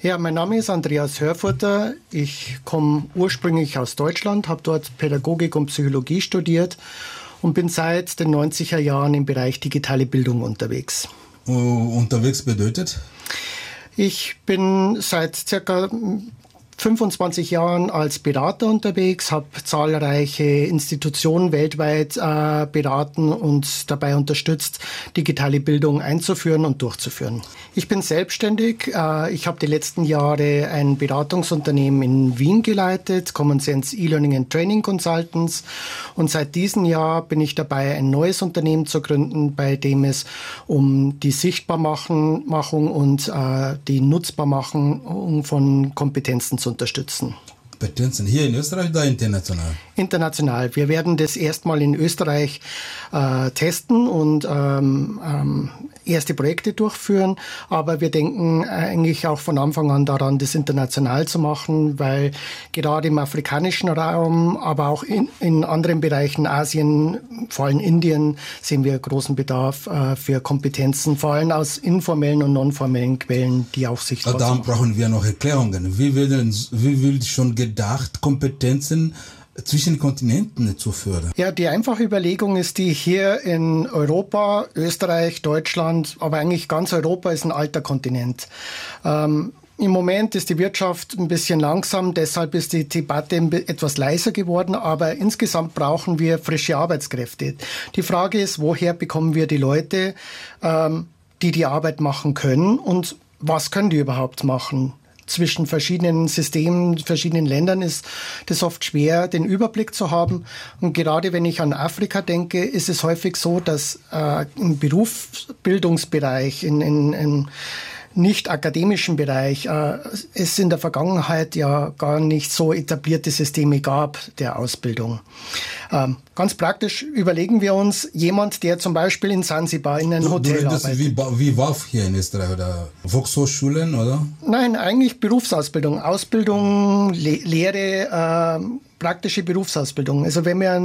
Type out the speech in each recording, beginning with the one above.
Ja, mein Name ist Andreas Hörfurter. Ich komme ursprünglich aus Deutschland, habe dort Pädagogik und Psychologie studiert und bin seit den 90er Jahren im Bereich digitale Bildung unterwegs. Unterwegs bedeutet? Ich bin seit circa 25 Jahren als Berater unterwegs, habe zahlreiche Institutionen weltweit beraten und dabei unterstützt, digitale Bildung einzuführen und durchzuführen. Ich bin selbstständig. Ich habe die letzten Jahre ein Beratungsunternehmen in Wien geleitet, Common Sense E-Learning and Training Consultants. Und seit diesem Jahr bin ich dabei, ein neues Unternehmen zu gründen, bei dem es um die Sichtbarmachung und die Nutzbarmachung von Kompetenzen zu unterstützen. Kompetenzen hier in Österreich oder international? International. Wir werden das erstmal in Österreich testen und erste Projekte durchführen, aber wir denken eigentlich auch von Anfang an daran, das international zu machen, weil gerade im afrikanischen Raum, aber auch in anderen Bereichen, Asien, vor allem Indien, sehen wir großen Bedarf für Kompetenzen, vor allem aus informellen und nonformellen Quellen, die auch sichtbar sind. Darum brauchen wir noch Erklärungen. Wie wird schon gedacht, Kompetenzen zwischen Kontinenten zu fördern? Ja, die einfache Überlegung ist die, hier in Europa, Österreich, Deutschland, aber eigentlich ganz Europa ist ein alter Kontinent. Im Moment ist die Wirtschaft ein bisschen langsam, deshalb ist die Debatte etwas leiser geworden, aber insgesamt brauchen wir frische Arbeitskräfte. Die Frage ist, woher bekommen wir die Leute, die Arbeit machen können und was können die überhaupt machen? Zwischen verschiedenen Systemen, verschiedenen Ländern ist das oft schwer, den Überblick zu haben. Und gerade wenn ich an Afrika denke, ist es häufig so, dass im Berufsbildungsbereich, in nicht akademischen Bereich es in der Vergangenheit ja gar nicht so etablierte Systeme gab der Ausbildung. Ganz praktisch überlegen wir uns, jemand, der zum Beispiel in Sansibar in einem Hotel arbeitet. Wie WAF hier in Österreich oder Volkshochschulen, oder? Nein, eigentlich Berufsausbildung. Ausbildung, Lehre, praktische Berufsausbildung. Also wenn wir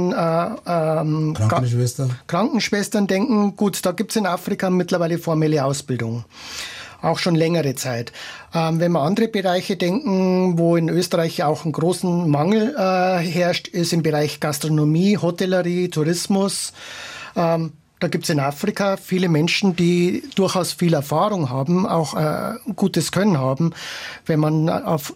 an Krankenschwestern denken, gut, da gibt es in Afrika mittlerweile formelle Ausbildung. Auch schon längere Zeit. Wenn wir andere Bereiche denken, wo in Österreich auch einen großen Mangel herrscht, ist im Bereich Gastronomie, Hotellerie, Tourismus. Da gibt es in Afrika viele Menschen, die durchaus viel Erfahrung haben, auch gutes Können haben. Wenn man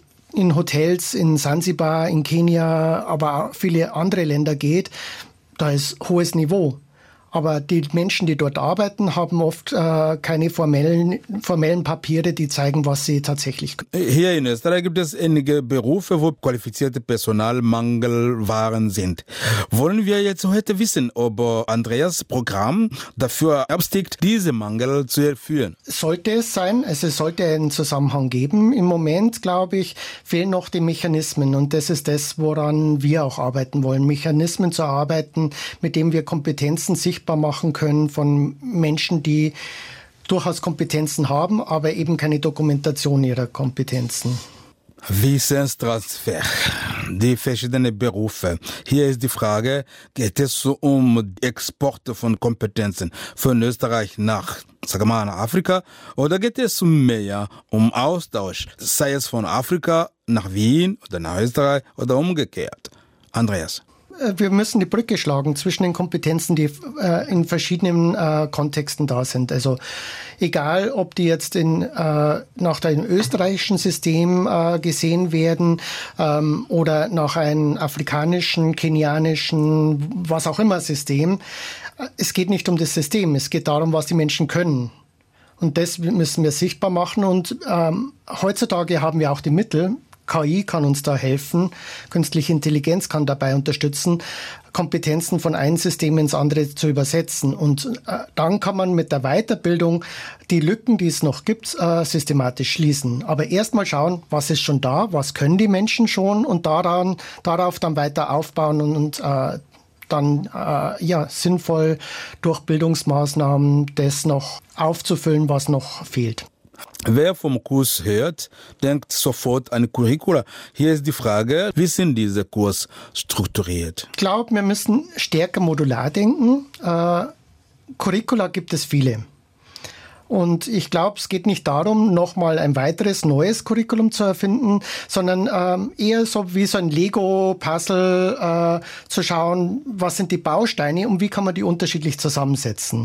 in Hotels in Sansibar, in Kenia, aber auch viele andere Länder geht, da ist hohes Niveau. Aber die Menschen, die dort arbeiten, haben oft keine formellen Papiere, die zeigen, was sie tatsächlich können. Hier in Österreich gibt es einige Berufe, wo qualifizierte Personalmangelwaren sind. Wollen wir jetzt heute wissen, ob Andreas Programm dafür abstickt, diese Mangel zu erfüllen? Sollte es sein. Also es sollte einen Zusammenhang geben. Im Moment, glaube ich, fehlen noch die Mechanismen. Und das ist das, woran wir auch arbeiten wollen. Mechanismen zu arbeiten, mit denen wir Kompetenzen sichtbar machen können von Menschen, die durchaus Kompetenzen haben, aber eben keine Dokumentation ihrer Kompetenzen. Wissenstransfer, die verschiedenen Berufe. Hier ist die Frage, geht es um Exporte von Kompetenzen von Österreich nach, sagen wir mal, nach Afrika, oder geht es mehr um Austausch, sei es von Afrika nach Wien oder nach Österreich oder umgekehrt? Andreas. Wir müssen die Brücke schlagen zwischen den Kompetenzen, die in verschiedenen Kontexten da sind. Also egal, ob die jetzt nach dem österreichischen System gesehen werden oder nach einem afrikanischen, kenianischen, was auch immer System. Es geht nicht um das System, es geht darum, was die Menschen können. Und das müssen wir sichtbar machen. Und heutzutage haben wir auch die Mittel. KI kann uns da helfen, künstliche Intelligenz kann dabei unterstützen, Kompetenzen von einem System ins andere zu übersetzen. Und dann kann man mit der Weiterbildung die Lücken, die es noch gibt, systematisch schließen. Aber erstmal schauen, was ist schon da, was können die Menschen schon und darauf dann weiter aufbauen und dann sinnvoll durch Bildungsmaßnahmen das noch aufzufüllen, was noch fehlt. Wer vom Kurs hört, denkt sofort an Curricula. Hier ist die Frage, wie sind diese Kurs strukturiert? Ich glaube, wir müssen stärker modular denken. Curricula gibt es viele. Und ich glaube, es geht nicht darum, nochmal ein weiteres neues Curriculum zu erfinden, sondern eher so wie so ein Lego-Puzzle zu schauen, was sind die Bausteine und wie kann man die unterschiedlich zusammensetzen.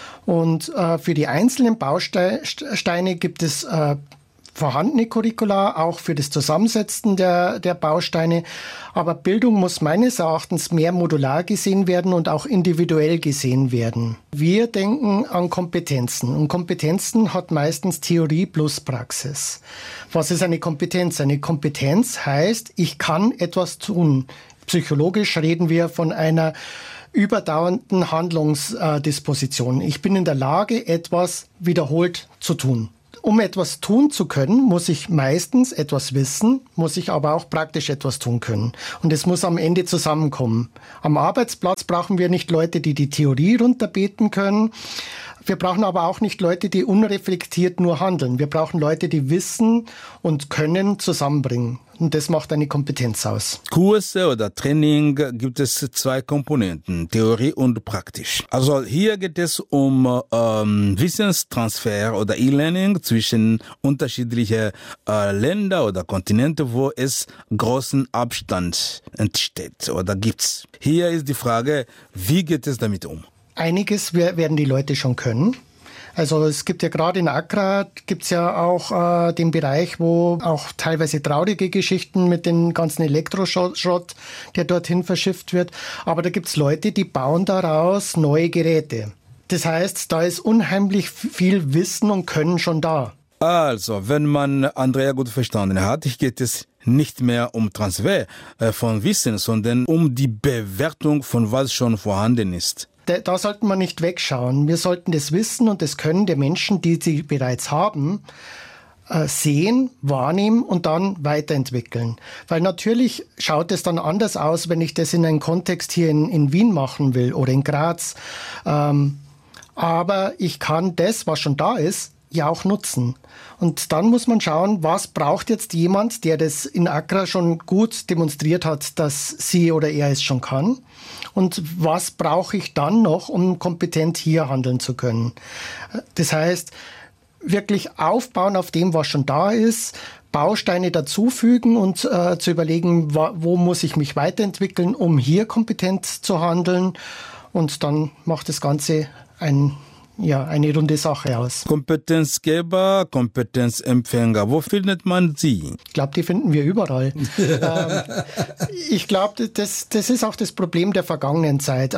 Und für die einzelnen Bausteine gibt es vorhandene Curricula, auch für das Zusammensetzen der Bausteine. Aber Bildung muss meines Erachtens mehr modular gesehen werden und auch individuell gesehen werden. Wir denken an Kompetenzen. Und Kompetenzen hat meistens Theorie plus Praxis. Was ist eine Kompetenz? Eine Kompetenz heißt, ich kann etwas tun. Psychologisch reden wir von einer überdauernden Handlungsdisposition. Ich bin in der Lage, etwas wiederholt zu tun. Um etwas tun zu können, muss ich meistens etwas wissen, muss ich aber auch praktisch etwas tun können. Und es muss am Ende zusammenkommen. Am Arbeitsplatz brauchen wir nicht Leute, die die Theorie runterbeten können. Wir brauchen aber auch nicht Leute, die unreflektiert nur handeln. Wir brauchen Leute, die Wissen und Können zusammenbringen. Und das macht eine Kompetenz aus. Kurse oder Training gibt es 2 Komponenten, Theorie und praktisch. Also hier geht es um Wissenstransfer oder E-Learning zwischen unterschiedlichen Ländern oder Kontinenten, wo es großen Abstand entsteht oder gibt's. Hier ist die Frage, wie geht es damit um? Einiges werden die Leute schon können. Also es gibt ja gerade in Accra gibt's ja auch den Bereich, wo auch teilweise traurige Geschichten mit den ganzen Elektroschrott, der dorthin verschifft wird. Aber da gibt's Leute, die bauen daraus neue Geräte. Das heißt, da ist unheimlich viel Wissen und Können schon da. Also, wenn man Andrea gut verstanden hat, geht es nicht mehr um Transfer von Wissen, sondern um die Bewertung von was schon vorhanden ist. Da sollten wir nicht wegschauen. Wir sollten das Wissen und das Können der Menschen, die sie bereits haben, sehen, wahrnehmen und dann weiterentwickeln. Weil natürlich schaut es dann anders aus, wenn ich das in einen Kontext hier in Wien machen will oder in Graz. Aber ich kann das, was schon da ist, ja auch nutzen. Und dann muss man schauen, was braucht jetzt jemand, der das in Accra schon gut demonstriert hat, dass sie oder er es schon kann. Und was brauche ich dann noch, um kompetent hier handeln zu können? Das heißt, wirklich aufbauen auf dem, was schon da ist, Bausteine dazufügen und zu überlegen, wo muss ich mich weiterentwickeln, um hier kompetent zu handeln. Und dann macht das Ganze eine runde Sache aus. Kompetenzgeber, Kompetenzempfänger, wo findet man sie? Ich glaube, die finden wir überall. Ich glaube, das ist auch das Problem der vergangenen Zeit,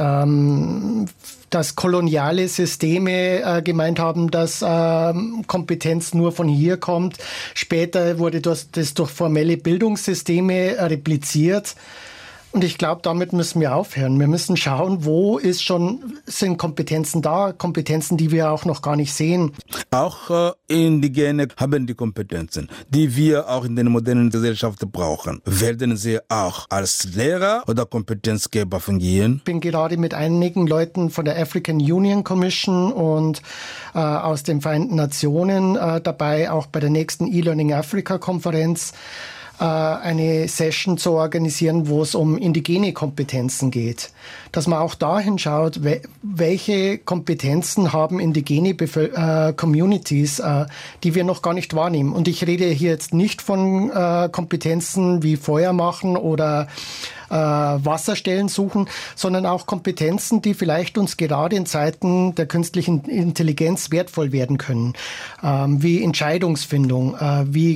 dass koloniale Systeme gemeint haben, dass Kompetenz nur von hier kommt. Später wurde das durch formelle Bildungssysteme repliziert. Und ich glaube, damit müssen wir aufhören. Wir müssen schauen, wo sind Kompetenzen da, Kompetenzen, die wir auch noch gar nicht sehen. Auch Indigene haben die Kompetenzen, die wir auch in der modernen Gesellschaft brauchen. Werden sie auch als Lehrer oder Kompetenzgeber fungieren? Ich bin gerade mit einigen Leuten von der African Union Commission und aus den Vereinten Nationen dabei, auch bei der nächsten E-Learning Africa Konferenz, eine Session zu organisieren, wo es um indigene Kompetenzen geht. Dass man auch dahin schaut, welche Kompetenzen haben indigene Communities, die wir noch gar nicht wahrnehmen. Und ich rede hier jetzt nicht von Kompetenzen wie Feuer machen oder Wasserstellen suchen, sondern auch Kompetenzen, die vielleicht uns gerade in Zeiten der künstlichen Intelligenz wertvoll werden können, wie Entscheidungsfindung, wie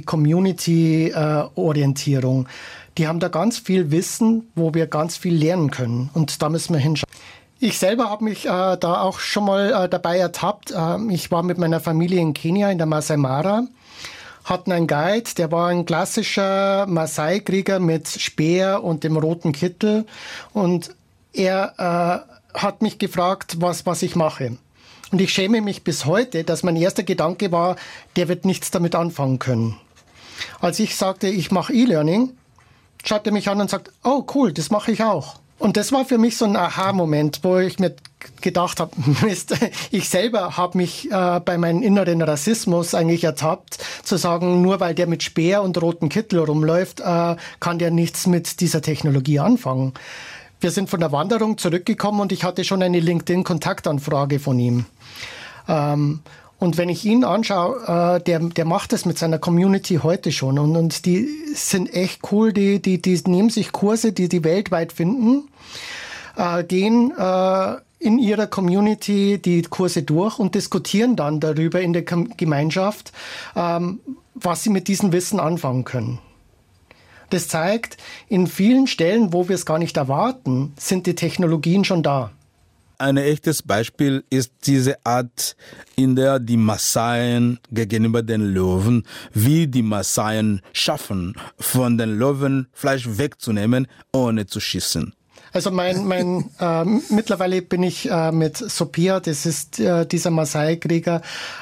Community-Orientierung. Die haben da ganz viel Wissen, wo wir ganz viel lernen können. Und da müssen wir hinschauen. Ich selber habe mich da auch schon mal dabei ertappt. Ich war mit meiner Familie in Kenia, in der Masai Mara, hatten einen Guide, der war ein klassischer Maasai-Krieger mit Speer und dem roten Kittel. Und er hat mich gefragt, was ich mache. Und ich schäme mich bis heute, dass mein erster Gedanke war, der wird nichts damit anfangen können. Als ich sagte, ich mache E-Learning, schaut er mich an und sagt, oh cool, das mache ich auch. Und das war für mich so ein Aha-Moment, wo ich mir gedacht habe, Mist, ich selber habe mich bei meinem inneren Rassismus eigentlich ertappt, zu sagen, nur weil der mit Speer und roten Kittel rumläuft, kann der nichts mit dieser Technologie anfangen. Wir sind von der Wanderung zurückgekommen und ich hatte schon eine LinkedIn-Kontaktanfrage von ihm. Und wenn ich ihn anschaue, der macht das mit seiner Community heute schon. Und die sind echt cool, die nehmen sich Kurse, die weltweit finden, gehen in ihrer Community die Kurse durch und diskutieren dann darüber in der Gemeinschaft, was sie mit diesem Wissen anfangen können. Das zeigt, in vielen Stellen, wo wir es gar nicht erwarten, sind die Technologien schon da. Ein echtes Beispiel ist diese Art, in der die Massaien gegenüber den Löwen, wie die Massaien schaffen, von den Löwen Fleisch wegzunehmen, ohne zu schießen. Also mittlerweile bin ich mit Sophia, das ist dieser Maasai-Krieger,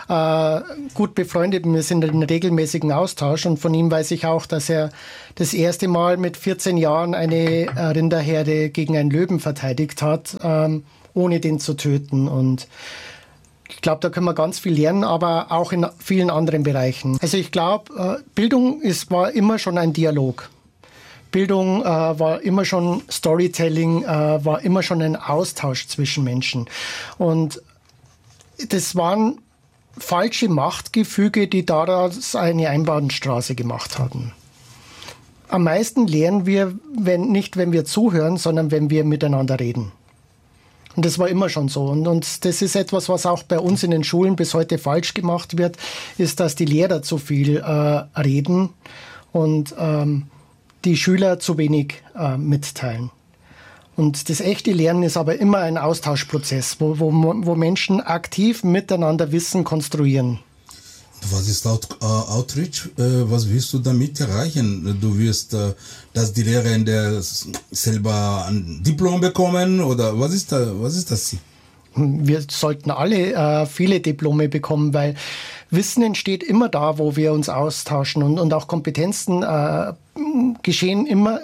gut befreundet. Wir sind in regelmäßigen Austausch und von ihm weiß ich auch, dass er das erste Mal mit 14 Jahren eine Rinderherde gegen einen Löwen verteidigt hat, ohne den zu töten. Und ich glaube, da können wir ganz viel lernen, aber auch in vielen anderen Bereichen. Also ich glaube, Bildung war immer schon ein Dialog. Bildung war immer schon Storytelling, war immer schon ein Austausch zwischen Menschen. Und das waren falsche Machtgefüge, die daraus eine Einbahnstraße gemacht haben. Am meisten lernen wir, wenn wir zuhören, sondern wenn wir miteinander reden. Und das war immer schon so. Und das ist etwas, was auch bei uns in den Schulen bis heute falsch gemacht wird, ist, dass die Lehrer zu viel reden und die Schüler zu wenig mitteilen. Und das echte Lernen ist aber immer ein Austauschprozess, wo Menschen aktiv miteinander Wissen konstruieren. Was ist Outreach? Was willst du damit erreichen? Du wirst, dass die Lehrer selber ein Diplom bekommen oder was ist das Ziel? Wir sollten alle viele Diplome bekommen, weil Wissen entsteht immer da, wo wir uns austauschen und auch Kompetenzen entstehen immer,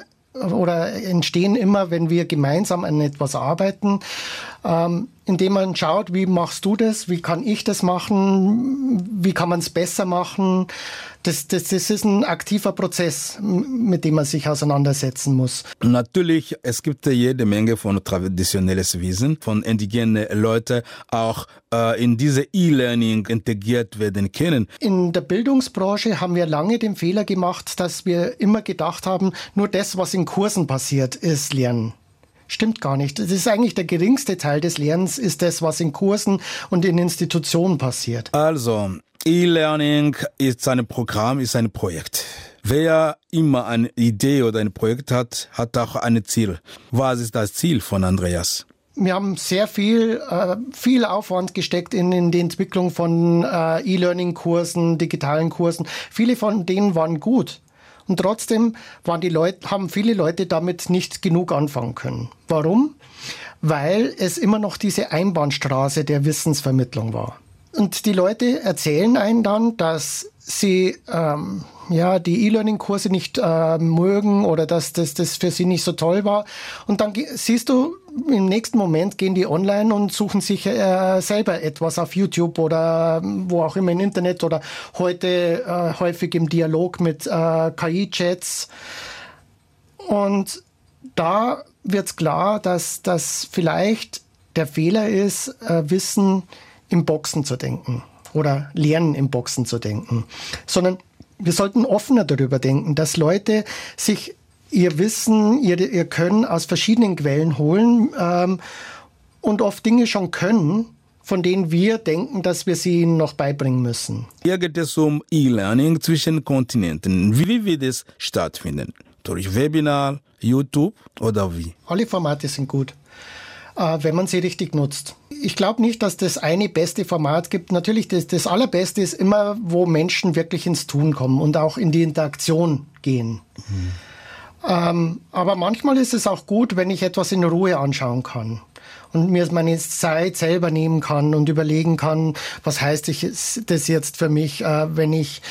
wenn wir gemeinsam an etwas arbeiten, indem man schaut, wie machst du das, wie kann ich das machen, wie kann man es besser machen. Das ist ein aktiver Prozess, mit dem man sich auseinandersetzen muss. Natürlich, es gibt jede Menge von traditionelles Wissen, von indigenen Leuten, auch in diese E-Learning integriert werden können. In der Bildungsbranche haben wir lange den Fehler gemacht, dass wir immer gedacht haben, nur das, was in Kursen passiert, ist Lernen. Stimmt gar nicht. Das ist eigentlich der geringste Teil des Lernens, ist das, was in Kursen und in Institutionen passiert. Also, E-Learning ist ein Programm, ist ein Projekt. Wer immer eine Idee oder ein Projekt hat, hat auch ein Ziel. Was ist das Ziel von Andreas? Wir haben sehr viel Aufwand gesteckt in die Entwicklung von E-Learning-Kursen, digitalen Kursen. Viele von denen waren gut. Und trotzdem haben viele Leute damit nicht genug anfangen können. Warum? Weil es immer noch diese Einbahnstraße der Wissensvermittlung war. Und die Leute erzählen einen dann, dass sie die E-Learning-Kurse nicht mögen oder dass das für sie nicht so toll war. Und dann siehst du, im nächsten Moment gehen die online und suchen sich selber etwas auf YouTube oder wo auch immer im Internet oder heute häufig im Dialog mit KI-Chats. Und da wird's klar, dass vielleicht der Fehler ist, Wissen im Boxen zu denken oder Lernen im Boxen zu denken, sondern wir sollten offener darüber denken, dass Leute sich ihr Wissen, ihr Können aus verschiedenen Quellen holen und oft Dinge schon können, von denen wir denken, dass wir sie ihnen noch beibringen müssen. Hier geht es um E-Learning zwischen Kontinenten. Wie wird es stattfinden? Durch Webinar, YouTube oder wie? Alle Formate sind gut, wenn man sie richtig nutzt. Ich glaube nicht, dass das eine beste Format gibt. Natürlich, das Allerbeste ist immer, wo Menschen wirklich ins Tun kommen und auch in die Interaktion gehen. Aber manchmal ist es auch gut, wenn ich etwas in Ruhe anschauen kann und mir meine Zeit selber nehmen kann und überlegen kann, was heißt das jetzt für mich, wenn ich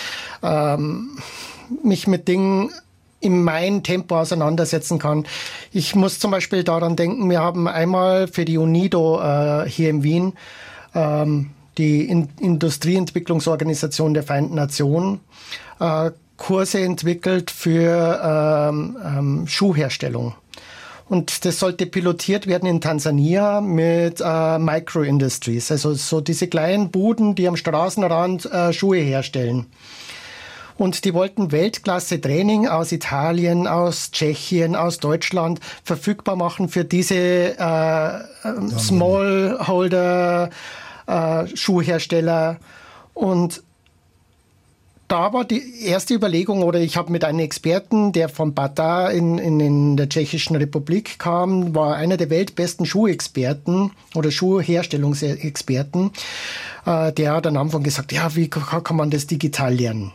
mich mit Dingen in meinem Tempo auseinandersetzen kann. Ich muss zum Beispiel daran denken, wir haben einmal für die UNIDO hier in Wien, die Industrieentwicklungsorganisation der Vereinten Nationen, Kurse entwickelt für Schuhherstellung. Und das sollte pilotiert werden in Tansania mit Micro-Industries, also so diese kleinen Buden, die am Straßenrand Schuhe herstellen. Und die wollten Weltklasse-Training aus Italien, aus Tschechien, aus Deutschland verfügbar machen für diese Smallholder-Schuhhersteller. Und da war die erste Überlegung, oder ich habe mit einem Experten, der von Bata in der Tschechischen Republik kam, war einer der weltbesten Schuhexperten oder Schuhherstellungsexperten, der hat am Anfang gesagt, ja, wie kann man das digital lernen?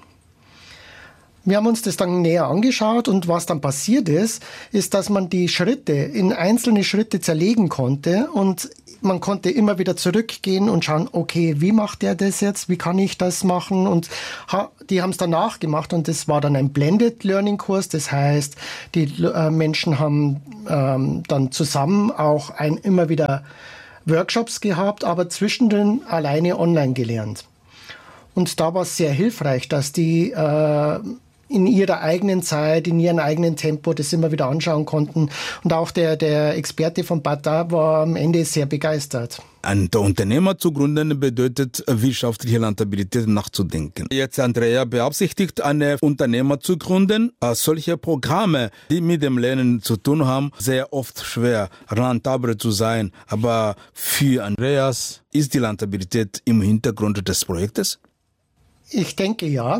Wir haben uns das dann näher angeschaut und was dann passiert ist, dass man die Schritte in einzelne Schritte zerlegen konnte und man konnte immer wieder zurückgehen und schauen, okay, wie macht der das jetzt, wie kann ich das machen, und die haben es danach gemacht und das war dann ein Blended Learning Kurs, das heißt, die Menschen haben dann zusammen auch immer wieder Workshops gehabt, aber zwischendrin alleine online gelernt. Und da war es sehr hilfreich, dass die in ihrer eigenen Zeit, in ihrem eigenen Tempo das immer wieder anschauen konnten. Und auch der Experte von Bata war am Ende sehr begeistert. Ein Unternehmer zu gründen bedeutet, wirtschaftliche Rentabilität nachzudenken. Jetzt Andrea beabsichtigt, eine Unternehmer zu gründen. Solche Programme, die mit dem Lernen zu tun haben, sehr oft schwer, rentabel zu sein. Aber für Andreas ist die Rentabilität im Hintergrund des Projektes? Ich denke ja.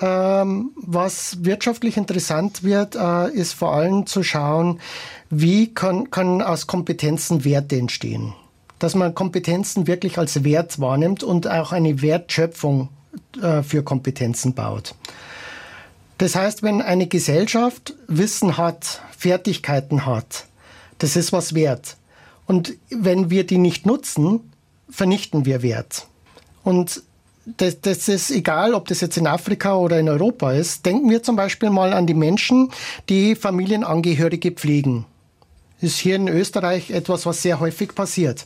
Was wirtschaftlich interessant wird, ist vor allem zu schauen, wie können aus Kompetenzen Werte entstehen. Dass man Kompetenzen wirklich als Wert wahrnimmt und auch eine Wertschöpfung für Kompetenzen baut. Das heißt, wenn eine Gesellschaft Wissen hat, Fertigkeiten hat, das ist was wert. Und wenn wir die nicht nutzen, vernichten wir Wert. Und das ist egal, ob das jetzt in Afrika oder in Europa ist. Denken wir zum Beispiel mal an die Menschen, die Familienangehörige pflegen. Das ist hier in Österreich etwas, was sehr häufig passiert.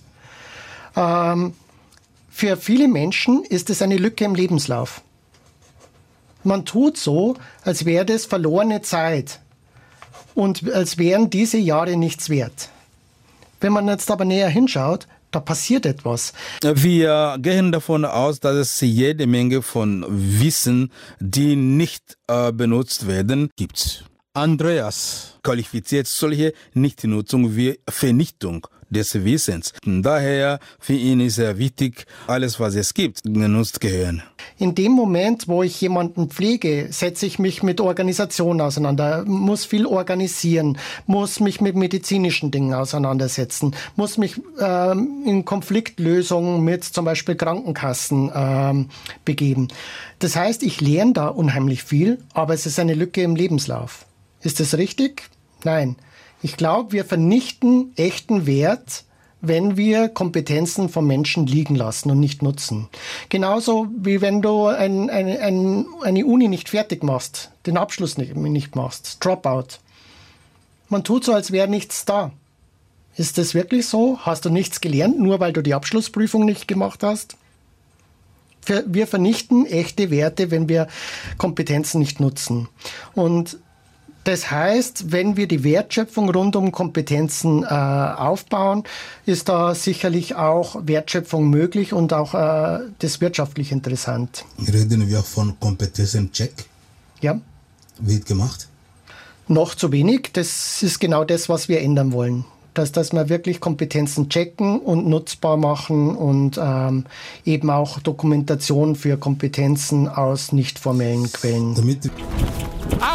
Für viele Menschen ist es eine Lücke im Lebenslauf. Man tut so, als wäre das verlorene Zeit und als wären diese Jahre nichts wert. Wenn man jetzt aber näher hinschaut, da passiert etwas. Wir gehen davon aus, dass es jede Menge von Wissen, die nicht benutzt werden, gibt. Andreas qualifiziert solche Nichtnutzung wie Vernichtung des Wissens. Daher für ihn ist sehr wichtig, alles was es gibt, genutzt gehören. In dem Moment, wo ich jemanden pflege, setze ich mich mit Organisation auseinander, muss viel organisieren, muss mich mit medizinischen Dingen auseinandersetzen, muss mich in Konfliktlösungen mit zum Beispiel Krankenkassen begeben. Das heißt, ich lerne da unheimlich viel, aber es ist eine Lücke im Lebenslauf. Ist das richtig? Nein. Ich glaube, wir vernichten echten Wert, wenn wir Kompetenzen von Menschen liegen lassen und nicht nutzen. Genauso wie wenn du eine Uni nicht fertig machst, den Abschluss nicht machst, Dropout. Man tut so, als wäre nichts da. Ist das wirklich so? Hast du nichts gelernt, nur weil du die Abschlussprüfung nicht gemacht hast? Wir vernichten echte Werte, wenn wir Kompetenzen nicht nutzen. Und das heißt, wenn wir die Wertschöpfung rund um Kompetenzen aufbauen, ist da sicherlich auch Wertschöpfung möglich und auch das wirtschaftlich interessant. Reden wir von Kompetenzencheck? Ja. Wird gemacht? Noch zu wenig. Das ist genau das, was wir ändern wollen. Dass wir wirklich Kompetenzen checken und nutzbar machen und eben auch Dokumentation für Kompetenzen aus nicht formellen Quellen.